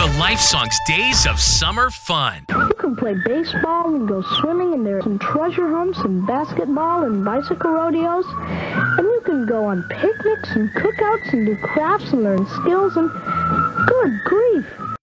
the Life Songs Days of Summer Fun. You can play baseball and go swimming, and there's some treasure hunts and basketball and bicycle rodeos. And you can go on picnics and cookouts and do crafts and learn skills and, good grief,